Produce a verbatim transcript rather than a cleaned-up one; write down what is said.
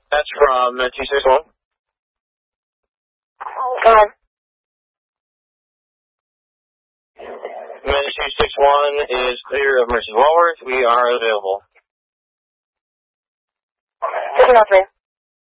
That's from uh, two six one. Go ahead. Med two six one is clear of Mercy Walworth. We are available. Good enough, man.